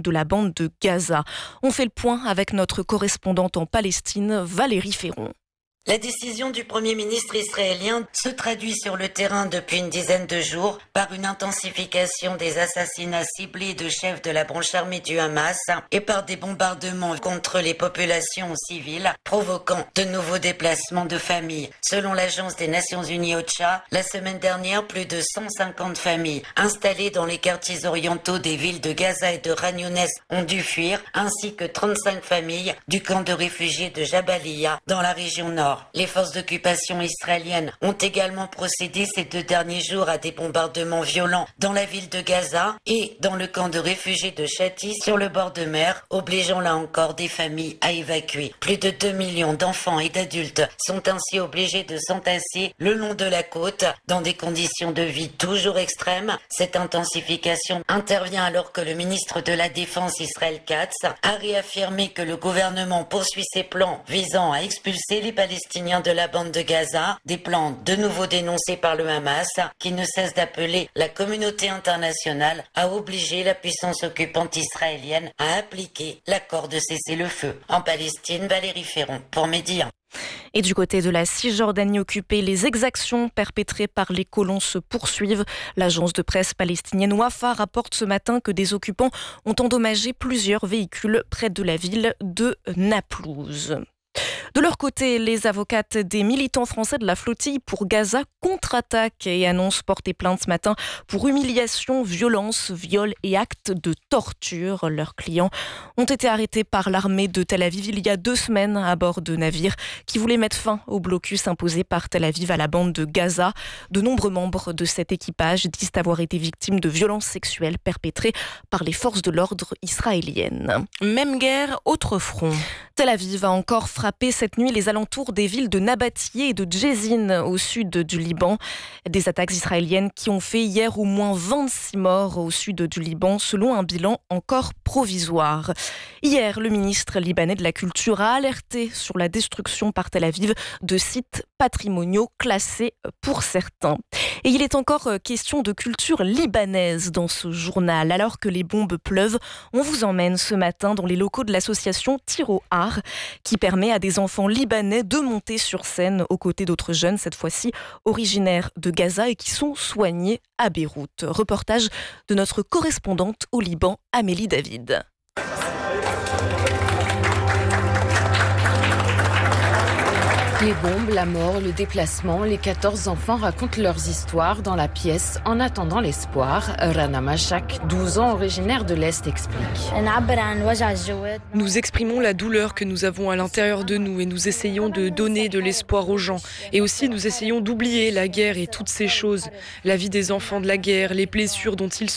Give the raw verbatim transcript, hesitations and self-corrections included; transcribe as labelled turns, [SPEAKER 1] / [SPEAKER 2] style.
[SPEAKER 1] de la bande de Gaza. On fait le point avec notre correspondante en Palestine, Valérie Ferron.
[SPEAKER 2] La décision du Premier ministre israélien se traduit sur le terrain depuis une dizaine de jours par une intensification des assassinats ciblés de chefs de la branche armée du Hamas et par des bombardements contre les populations civiles, provoquant de nouveaux déplacements de familles. Selon l'agence des Nations Unies OCHA, la semaine dernière, plus de cent cinquante familles installées dans les quartiers orientaux des villes de Gaza et de Khan Younes ont dû fuir, ainsi que trente-cinq familles du camp de réfugiés de Jabalia dans la région nord. Les forces d'occupation israéliennes ont également procédé ces deux derniers jours à des bombardements violents dans la ville de Gaza et dans le camp de réfugiés de Shati sur le bord de mer, obligeant là encore des familles à évacuer. Plus de deux millions d'enfants et d'adultes sont ainsi obligés de s'entasser le long de la côte dans des conditions de vie toujours extrêmes. Cette intensification intervient alors que le ministre de la Défense Israël Katz a réaffirmé que le gouvernement poursuit ses plans visant à expulser les Palestiniens de la bande de Gaza, des plans de nouveau dénoncés par le Hamas, qui ne cesse d'appeler la communauté internationale à obliger la puissance occupante israélienne à appliquer l'accord de cessez-le-feu. En Palestine, Valérie Ferron pour Média.
[SPEAKER 1] Et du côté de la Cisjordanie occupée, les exactions perpétrées par les colons se poursuivent. L'agence de presse palestinienne Wafa rapporte ce matin que des occupants ont endommagé plusieurs véhicules près de la ville de Naplouse. De leur côté, les avocates des militants français de la flottille pour Gaza contre-attaquent et annoncent porter plainte ce matin pour humiliation, violence, viol et actes de torture. Leurs clients ont été arrêtés par l'armée de Tel Aviv il y a deux semaines à bord de navires qui voulaient mettre fin au blocus imposé par Tel Aviv à la bande de Gaza. De nombreux membres de cet équipage disent avoir été victimes de violences sexuelles perpétrées par les forces de l'ordre israéliennes. Même guerre, autre front. Tel Aviv a encore frappé cette nuit les alentours des villes de Nabatieh et de Jezin au sud du Liban. Des attaques israéliennes qui ont fait hier au moins vingt-six morts au sud du Liban selon un bilan encore provisoire. Hier, le ministre libanais de la Culture a alerté sur la destruction par Tel Aviv de sites patrimoniaux classés pour certains. Et il est encore question de culture libanaise dans ce journal. Alors que les bombes pleuvent, on vous emmène ce matin dans les locaux de l'association Tiro Art qui permet à des enfants libanais de monter sur scène aux côtés d'autres jeunes, cette fois-ci originaires de Gaza et qui sont soignés à Beyrouth. Reportage de notre correspondante au Liban, Amélie David.
[SPEAKER 3] Les bombes, la mort, le déplacement, les quatorze enfants racontent leurs histoires dans la pièce En attendant l'espoir. Rana Machak, douze ans, originaire de l'Est, explique.
[SPEAKER 4] Nous exprimons la douleur que nous avons à l'intérieur de nous et nous essayons de donner de l'espoir aux gens. Et aussi nous essayons d'oublier la guerre et toutes ces choses. La vie des enfants de la guerre, les blessures dont ils